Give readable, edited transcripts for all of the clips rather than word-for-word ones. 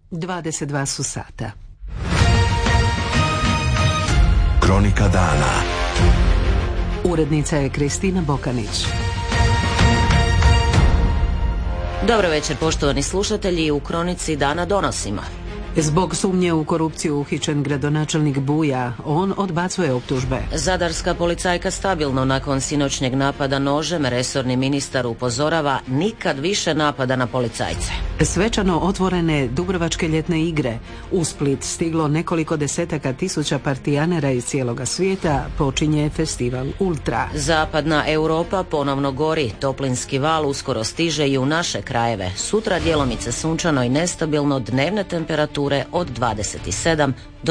22 su sata. Kronika dana. Urednica je Kristina Bokanić. Dobro večer, poštovani slušatelji. U Kronici dana donosimo. Zbog sumnje u korupciju uhićen gradonačelnik Buja. On odbacuje optužbe. Zadarska policajka stabilno nakon sinoćnjeg napada nožem. Resorni ministar upozorava nikad više napada na policajce. Svečano otvorene Dubrovačke ljetne igre. U Split stiglo nekoliko desetaka tisuća partijanera iz cijeloga svijeta. Počinje festival Ultra. Zapadna Europa ponovno gori. Toplinski val uskoro stiže i u naše krajeve. Sutra djelomice sunčano i nestabilno, dnevne temperature od 27 do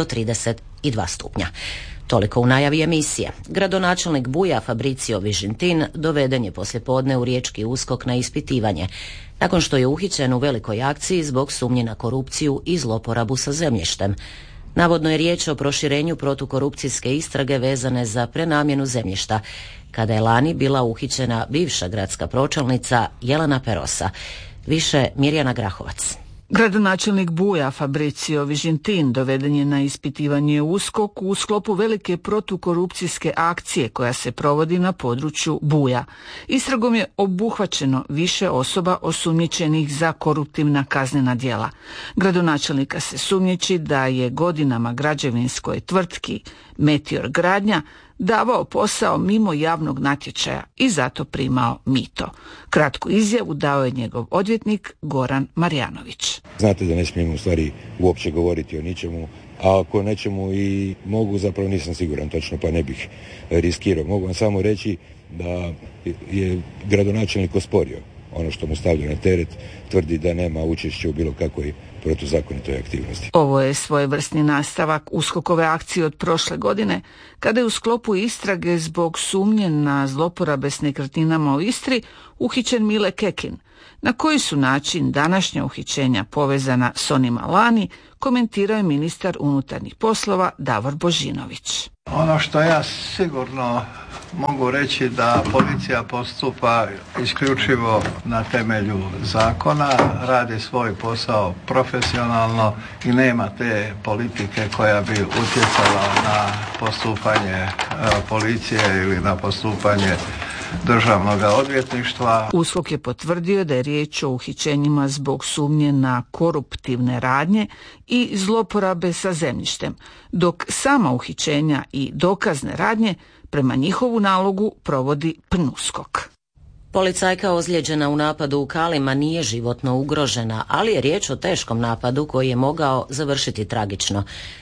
32 stupnja. Toliko u najavi emisije. Gradonačelnik Buja Fabricio Vižintin doveden je poslijepodne u riječki USKOK na ispitivanje, nakon što je uhićen u velikoj akciji zbog sumnje na korupciju i zloporabu sa zemljištem. Navodno je riječ o proširenju protukorupcijske istrage vezane za prenamjenu zemljišta, kada je lani bila uhićena bivša gradska pročelnica Jelena Perosa. Više Mirjana Grahovac. Gradonačelnik Buja Fabricio Vižintin doveden je na ispitivanje u USKOK u sklopu velike protukorupcijske akcije koja se provodi na području Buja. Istragom je obuhvaćeno više osoba osumnjičenih za koruptivna kaznena djela. Gradonačelnika se sumnjiči da je godinama građevinskoj tvrtki Meteor Gradnja davao posao mimo javnog natječaja i zato primao mito. Kratku izjavu dao je njegov odvjetnik Goran Marjanović. Znate da ne smijem u stvari uopće govoriti o ničemu, a ako nečemu i mogu, zapravo nisam siguran točno, pa ne bih riskirao. Mogu vam samo reći da je gradonačelnik osporio ono što mu stavlja na teret, tvrdi da nema učešća u bilo kakvoj protuzakonitoj aktivnosti. Ovo je svojevrsni nastavak USKOK-ove akcije od prošle godine, kada je u sklopu istrage zbog sumnje na zloporabe s nekretninama u Istri uhićen Mile Kekin. Na koji su način današnja uhićenja povezana s onima lani, komentirao je ministar unutarnjih poslova Davor Božinović. Ono što ja sigurno mogu reći da policija postupa isključivo na temelju zakona, radi svoj posao profesionalno i nema te politike koja bi utjecala na postupanje policije ili na postupanje Državnog odvjetništva. USKOK je potvrdio da je riječ o uhićenjima zbog sumnje na koruptivne radnje i zloporabe sa zemljištem, dok sama uhićenja i dokazne radnje prema njihovu nalogu provodi PNUSKOK. Policajka ozlijeđena u napadu u Kalima nije životno ugrožena, ali je riječ o teškom napadu koji je mogao završiti tragično.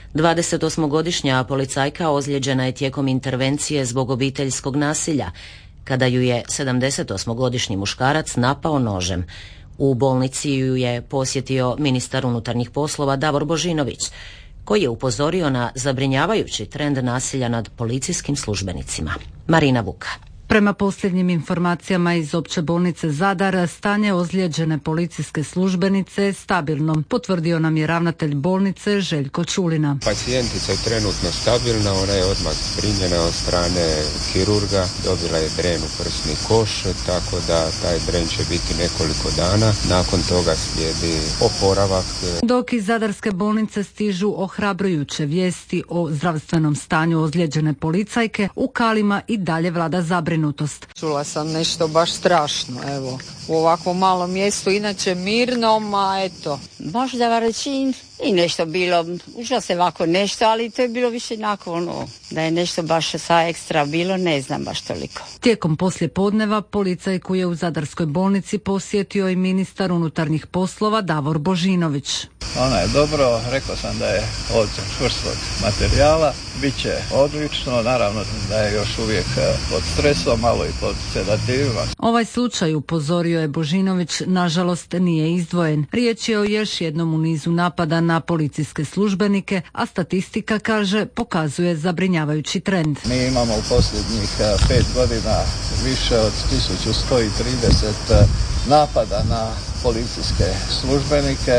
28-godišnja policajka ozlijeđena je tijekom intervencije zbog obiteljskog nasilja, kada ju je 78-godišnji muškarac napao nožem. U bolnici ju je posjetio ministar unutarnjih poslova Davor Božinović, koji je upozorio na zabrinjavajući trend nasilja nad policijskim službenicima. Marina Vuka. Prema posljednjim informacijama iz Opće bolnice Zadar, stanje ozlijeđene policijske službenice je stabilno, potvrdio nam je ravnatelj bolnice Željko Čulina. Pacijentica je trenutno stabilna, ona je odmah zbrinjena od strane kirurga, dobila je dren u prsni koš, tako da taj dren će biti nekoliko dana, nakon toga slijedi oporavak. Dok iz Zadarske bolnice stižu ohrabrujuće vijesti o zdravstvenom stanju ozlijeđene policajke, u Kalima i dalje vlada zabrinutost. Čula sam nešto baš strašno, evo, u ovakvom malom mjestu, inače mirnom, a eto. Možda reći i nešto bilo, uža se ovako nešto, ali to je bilo više nakon, da je nešto baš sa ekstra bilo, ne znam baš toliko. Tijekom poslijepodneva policajku je u Zadarskoj bolnici posjetio i ministar unutarnjih poslova Davor Božinović. Ona je dobro, rekao sam da je od čvrstog materijala, bit će odlično, naravno da je još uvijek pod stresom, malo i pod sedativima. Ovaj slučaj, upozorio je Božinović, nažalost nije izdvojen. Riječ je o još jednom u nizu napada na policijske službenike, a statistika, kaže, pokazuje zabrinjavajući trend. Mi imamo u posljednjih 5 godina više od 1130 napada na policijske službenike.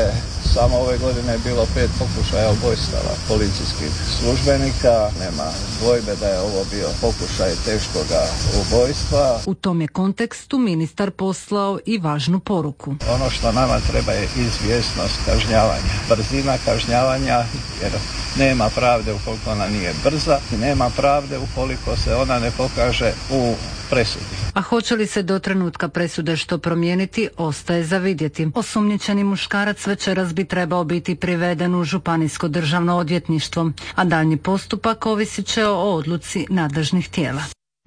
Samo ove godine je bilo 5 pokušaja ubojstava policijskih službenika. Nema dvojbe da je ovo bio pokušaj teškoga ubojstva. U tom je kontekstu ministar poslao i važnu poruku. Ono što nama treba je izvjesnost kažnjavanja. Brzina kažnjavanja, jer nema pravde ukoliko ona nije brza i nema pravde ukoliko se ona ne pokaže u presudi. A hoće li se do trenutka presude što promijeniti, ostaje za vidjeti. Osumnjičeni muškarac večeras bi trebao biti priveden u Županijsko državno odvjetništvo, a daljnji postupak ovisit će o odluci nadležnih tijela.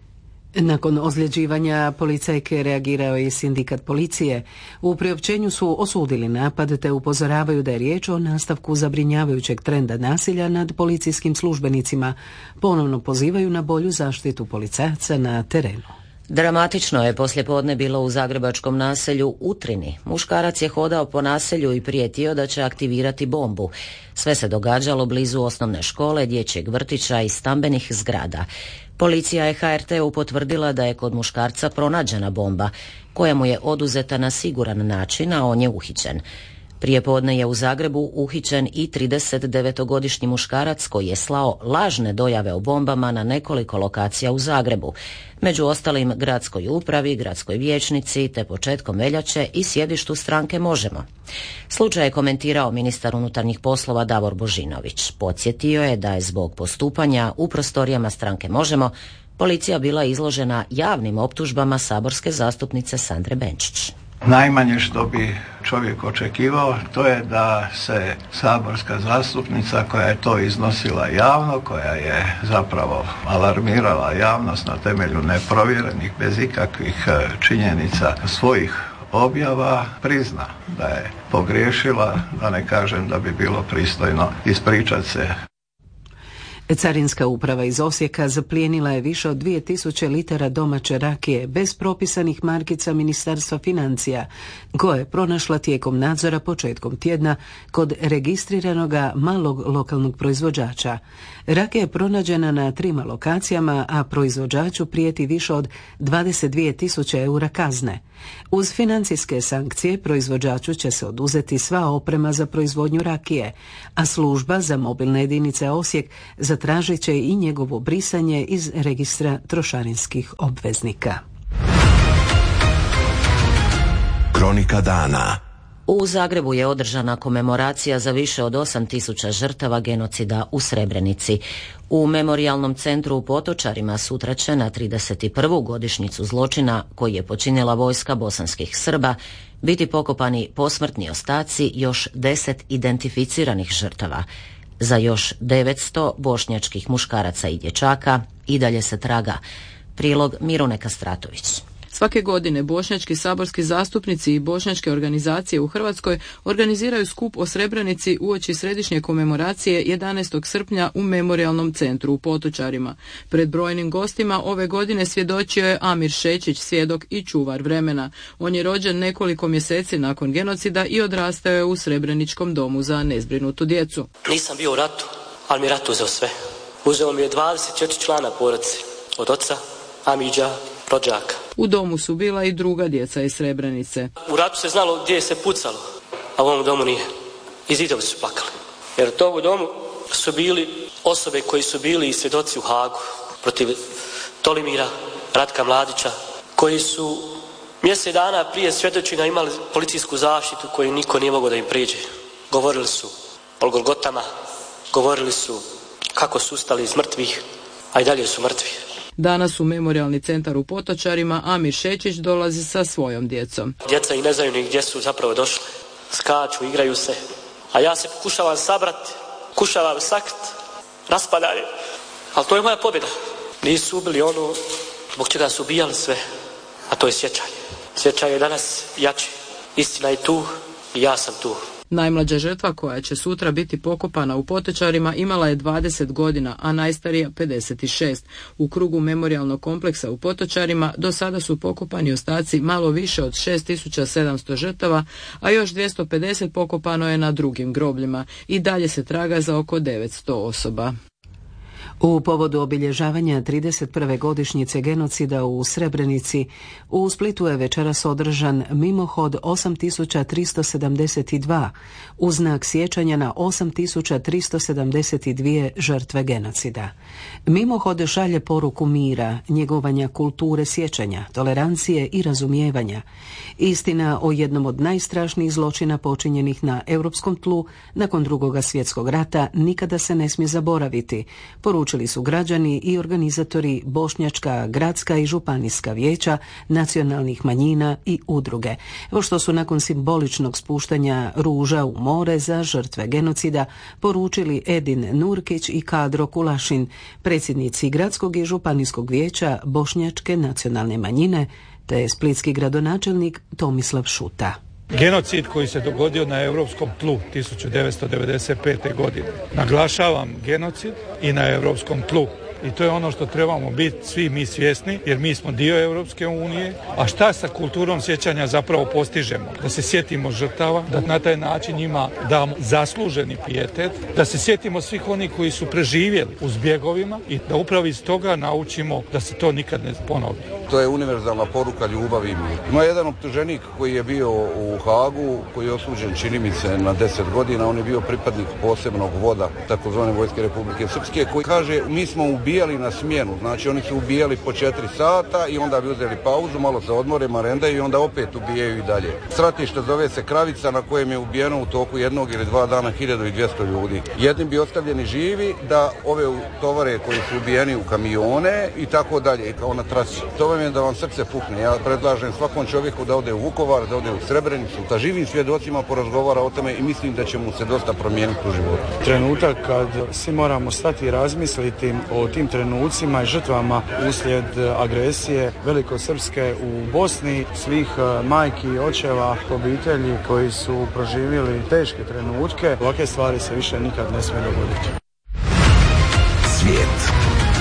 Nakon ozljeđivanja policajke reagirao je i sindikat policije. U priopćenju su osudili napad te upozoravaju da je riječ o nastavku zabrinjavajućeg trenda nasilja nad policijskim službenicima. Ponovno pozivaju na bolju zaštitu policajaca na terenu. Dramatično je poslijepodne bilo u zagrebačkom naselju Utrini. Muškarac je hodao po naselju i prijetio da će aktivirati bombu. Sve se događalo blizu osnovne škole, dječjeg vrtića i stambenih zgrada. Policija je HRT-u potvrdila da je kod muškarca pronađena bomba, koja mu je oduzeta na siguran način, a on je uhićen. Prijepodne je u Zagrebu uhićen i 39-godišnji muškarac koji je slao lažne dojave o bombama na nekoliko lokacija u Zagrebu, među ostalim gradskoj upravi, gradskoj vijećnici te početkom veljače i sjedištu stranke Možemo. Slučaj je komentirao ministar unutarnjih poslova Davor Božinović. Podsjetio je da je zbog postupanja u prostorijama stranke Možemo policija bila izložena javnim optužbama saborske zastupnice Sandre Benčić. Najmanje što bi čovjek očekivao, to je da se saborska zastupnica koja je to iznosila javno, koja je zapravo alarmirala javnost na temelju neprovjerenih, bez ikakvih činjenica svojih objava, prizna da je pogriješila, da ne kažem da bi bilo pristojno ispričati se. Carinska uprava iz Osijeka zaplijenila je više od 2000 litara domaće rakije bez propisanih markica Ministarstva financija, koje je pronašla tijekom nadzora početkom tjedna kod registriranoga malog lokalnog proizvođača. Rakija je pronađena na 3 lokacijama, a proizvođaču prijeti više od 22.000 eura kazne. Uz financijske sankcije proizvođaču će se oduzeti sva oprema za proizvodnju rakije, a služba za mobilne jedinice Osijek zatražit će i njegovo brisanje iz registra trošarinskih obveznika. Kronika dana. U Zagrebu je održana komemoracija za više od 8000 žrtava genocida u Srebrenici. U memorijalnom centru u Potočarima sutra će na 31. godišnjicu zločina koji je počinila vojska bosanskih Srba biti pokopani posmrtni ostaci još 10 identificiranih žrtava. Za još 900 bošnjačkih muškaraca i dječaka i dalje se traga. Prilog Mirune Kastratović. Svake godine bošnjački saborski zastupnici i bošnjačke organizacije u Hrvatskoj organiziraju skup o Srebrenici uoči središnje komemoracije 11. srpnja u memorijalnom centru u Potočarima. Pred brojnim gostima ove godine svjedočio je Amir Šečić, svjedok i čuvar vremena. On je rođen nekoliko mjeseci nakon genocida i odrastao je u Srebreničkom domu za nezbrinutu djecu. Nisam bio u ratu, ali mi rat uzeo sve. Uzeo mi je 24 člana porodice, od oca, Amidža, rođaka. U domu su bila i druga djeca iz Srebrenice. U ratu se znalo gdje se pucalo, a u ovom domu nije. I zidovi su plakali. Jer to u domu su bili osobe koji su bili i svjedoci u Hagu protiv Tolimira, Ratka Mladića, koji su mjesec dana prije svjedočenja imali policijsku zaštitu koju niko nije mogao da im priđe. Govorili su o Golgotama, govorili su kako su ustali iz mrtvih, a i dalje su mrtvi. Danas u memorijalni centar u Potočarima Amir Šečić dolazi sa svojom djecom. Djeca i ne znaju ni gdje su zapravo došli. Skaču, igraju se. A ja se pokušavam sabrati, pokušavam sakriti, raspadanje. Ali to je moja pobjeda. Nisu ubili ono zbog čega su ubijali sve. A to je sjećanje. Sjećanje je danas jače. Istina je tu i ja sam tu. Najmlađa žrtva koja će sutra biti pokopana u Potočarima imala je 20 godina, a najstarija 56. U krugu memorijalnog kompleksa u Potočarima do sada su pokopani ostaci malo više od 6700 žrtava, a još 250 pokopano je na drugim grobljima. I dalje se traga za oko 900 osoba. U povodu obilježavanja 31. godišnjice genocida u Srebrenici, u Splitu je večeras održan mimohod 8372 u znak sjećanja na 8372 žrtve genocida. Mimohod šalje poruku mira, njegovanja kulture sjećanja, tolerancije i razumijevanja. Istina o jednom od najstrašnijih zločina počinjenih na europskom tlu nakon II. Svjetskog rata nikada se ne smije zaboraviti, poručili su građani i organizatori bošnjačka, gradska i županijska vijeća, nacionalnih manjina i udruge. Evo što su nakon simboličnog spuštanja ruža u more za žrtve genocida poručili Edin Nurkić i Kadro Kulašin, predsjednici gradskog i županijskog vijeća bošnjačke nacionalne manjine, te splitski gradonačelnik Tomislav Šuta. Genocid koji se dogodio na europskom tlu 1995. godine. Naglašavam genocid i na europskom tlu. I to je ono što trebamo biti svi mi svjesni, jer mi smo dio Europske unije. A šta sa kulturom sjećanja zapravo postižemo? Da se sjetimo žrtava, da na taj način njima damo zasluženi pijetet, da se sjetimo svih onih koji su preživjeli u zbjegovima i da upravo iz toga naučimo da se to nikad ne ponovi. To je univerzalna poruka ljubavi i mir. Ima jedan optuženik koji je bio u Hagu, koji je osuđen, čini mi se, na 10 godina. On je bio pripadnik posebnog voda, takozvane Vojske Republike Srpske, koji kaže mi smo ubijali na smjenu. Znači oni su ubijali po 4 sata i onda bi uzeli pauzu, malo se odmore, marendaju i onda opet ubijaju i dalje. Stratište zove se Kravica, na kojem je ubijeno u toku 1 ili 2 dana 1200 ljudi. Jedni bi ostavljeni živi da ove tovare koji su ubijeni u kamione i tako dalje, kao na trasi. To vam je da vam srce pukne. Ja predlažem svakom čovjeku da ode u Vukovar, da ode u Srebrenicu, da živim svjedocima porazgovara o tome i mislim da će mu se dosta promijeniti u životu. Trenutak kad svi moramo stati i razmisliti o tim trenucima i žrtvama uslijed agresije velikosrpske u Bosni, svih majki i očeva, obitelji koji su proživjeli teške trenutke. Ovakve stvari se više nikad ne smije dogoditi. Svijet.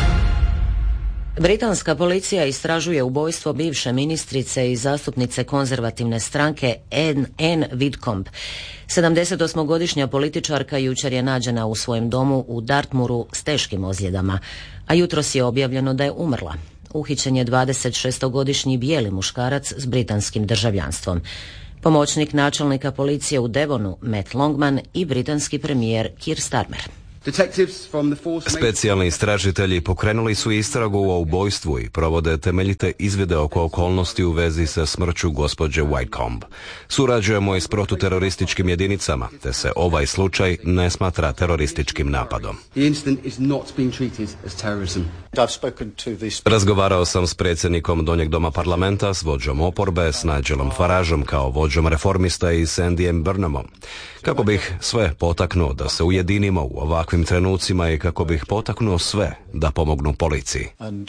Britanska policija istražuje ubojstvo bivše ministrice i zastupnice konzervativne stranke Anne Whitcomb. 78-godišnja političarka jučer je nađena u svojem domu u Dartmouru s teškim ozljedama, a jutros je objavljeno da je umrla. Uhićen je 26-godišnji bijeli muškarac s britanskim državljanstvom. Pomoćnik načelnika policije u Devonu, Matt Longman, i britanski premijer Keir Starmer. Specijalni istražitelji pokrenuli su istragu o ubojstvu i provode temeljite izvide oko okolnosti u vezi sa smrću gospođe Whitcomb. Surađujemo i s protuterorističkim jedinicama, te se ovaj slučaj ne smatra terorističkim napadom. Razgovarao sam s predsjednikom Donjeg doma parlamenta, s vođom oporbe, s Nigelom Farageom kao vođom reformista i s Andyjem Burnhamom. Kako bih sve potaknuo da se ujedinimo u ovakvim trenucima i kako bih potaknuo sve da pomognu policiji.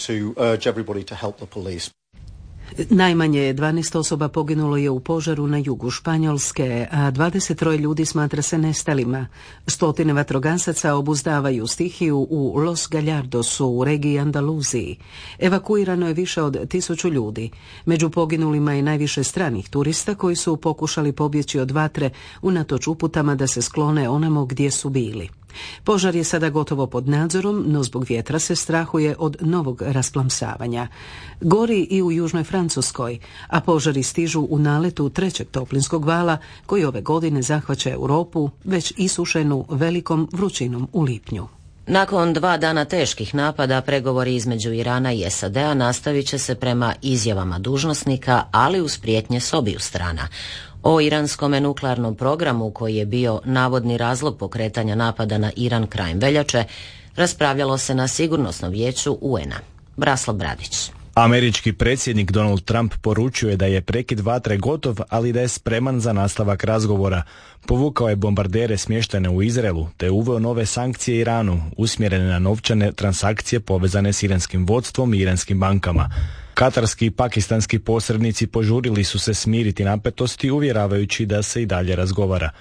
Najmanje 12 osoba poginulo je u požaru na jugu Španjolske, a 23 ljudi smatra se nestalima. Stotine vatrogasaca obuzdavaju stihiju u Los Gallardosu u regiji Andaluziji. Evakuirano je više od 1000 ljudi. Među poginulima je najviše stranih turista koji su pokušali pobjeći od vatre unatoč uputama da se sklone onamo gdje su bili. Požar je sada gotovo pod nadzorom, no zbog vjetra se strahuje od novog rasplamsavanja. Gori i u južnoj Francuskoj, a požari stižu u naletu 3. toplinskog vala koji ove godine zahvaća Europu već isušenu velikom vrućinom u lipnju. Nakon 2 dana teških napada, pregovori između Irana i SAD-a nastavit će se prema izjavama dužnosnika, ali uz prijetnje s obiju strana. O iranskom nuklearnom programu, koji je bio navodni razlog pokretanja napada na Iran krajem veljače, raspravljalo se na Sigurnosnom vijeću UN-a. Braslav Bradić. Američki predsjednik Donald Trump poručuje da je prekid vatre gotov, ali da je spreman za nastavak razgovora. Povukao je bombardere smještene u Izraelu, te uveo nove sankcije Iranu, usmjerene na novčane transakcije povezane s iranskim vodstvom i iranskim bankama. Katarski i pakistanski posrednici požurili su se smiriti napetosti, uvjeravajući da se i dalje razgovara.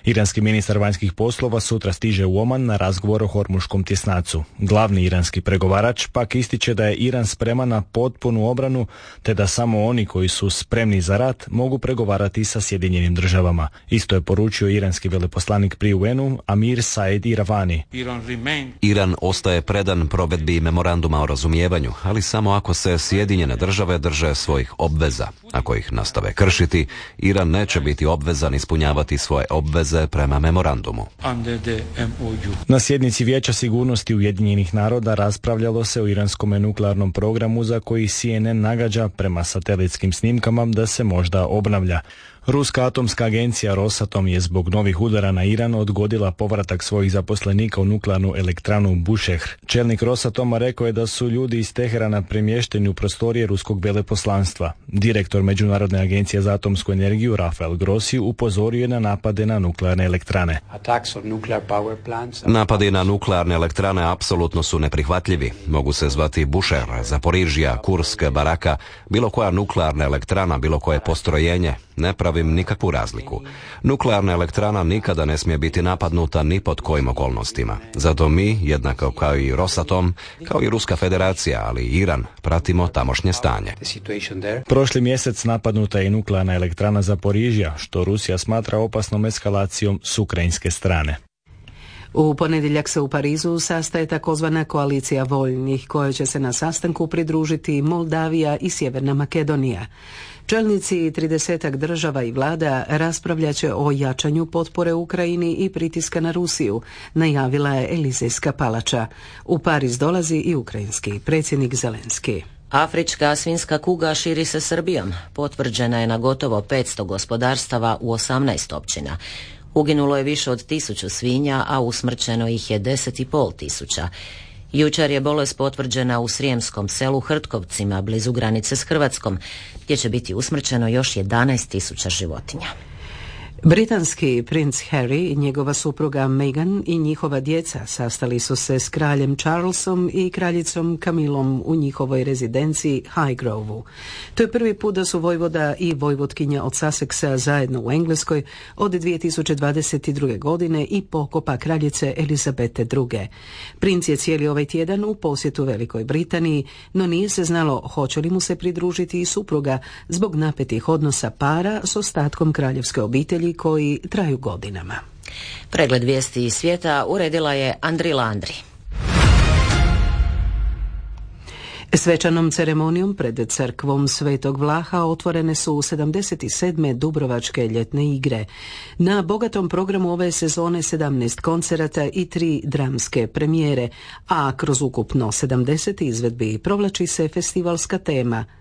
Iranski ministar vanjskih poslova sutra stiže u Oman na razgovor o Hormuškom tjesnacu. Glavni iranski pregovarač pak ističe da je Iran spreman na potpunu obranu, te da samo oni koji su spremni za rat mogu pregovarati sa Sjedinjenim državama. Isto je poručio iranski veleposlanik pri UN-u Amir Said Iravani. Iran ostaje predan provedbi memoranduma o razumijevanju, ali samo ako se Sjedinjene države drže svojih obveza. Ako ih nastave kršiti, Iran neće biti obvezan ispunjavati svoje obveze prema memorandumu. Na sjednici Vijeća sigurnosti Ujedinjenih naroda raspravljalo se o iranskom nuklearnom programu za koji CNN nagađa prema satelitskim snimkama da se možda obnavlja. Ruska atomska agencija Rosatom je zbog novih udara na Iran odgodila povratak svojih zaposlenika u nuklearnu elektranu Bushehr. Čelnik Rosatoma rekao je da su ljudi iz Teherana premješteni u prostorije ruskog veleposlanstva. Direktor Međunarodne agencije za atomsku energiju Rafael Grossi upozorio je na napade na nuklearne elektrane. Napadi na nuklearne elektrane apsolutno su neprihvatljivi. Mogu se zvati Bushehr, Zaporižija, Kursk, Baraka, bilo koja nuklearna elektrana, bilo koje postrojenje. Ne pravim nikakvu razliku. Nuklearna elektrana nikada ne smije biti napadnuta ni pod kojim okolnostima. Zato mi, jednako kao i Rosatom, kao i Ruska federacija, ali i Iran, pratimo tamošnje stanje. Prošli mjesec napadnuta je nuklearna elektrana Zaporižija, što Rusija smatra opasnom eskalacijom s ukrajinske strane. U ponedjeljak se u Parizu sastaje takozvana koalicija voljnih, kojoj će se na sastanku pridružiti Moldavija i Sjeverna Makedonija. Čelnici 30 država i vlada raspravljat će o jačanju potpore Ukrajini i pritiska na Rusiju, najavila je Elizejska palača. U Pariz dolazi i ukrajinski predsjednik Zelenski. Afrička svinjska kuga širi se Srbijom. Potvrđena je na gotovo 500 gospodarstava u 18 općina. Uginulo je više od 1000 svinja, a usmrćeno ih je 10.500. Jučer je bolest potvrđena u srijemskom selu Hrtkovcima, blizu granice s Hrvatskom, gdje će biti usmrćeno još 11.000 životinja. Britanski princ Harry, njegova supruga Meghan i njihova djeca sastali su se s kraljem Charlesom i kraljicom Camillom u njihovoj rezidenciji Highgrove-u. To je prvi put da su vojvoda i vojvotkinja od Sussexa zajedno u Engleskoj od 2022. godine i pokopa kraljice Elizabete II. Princ je cijeli ovaj tjedan u posjetu Velikoj Britaniji, no nije se znalo hoće li mu se pridružiti i supruga zbog napetih odnosa para s ostatkom kraljevske obitelji koji traju godinama. Pregled vijesti iz svijeta uredila je Andrila Andri. Svečanom ceremonijom pred crkvom Svetog Vlaha otvorene su 77. Dubrovačke ljetne igre. Na bogatom programu ove sezone 17 koncerata i 3 dramske premijere, a kroz ukupno 70 izvedbi provlači se festivalska tema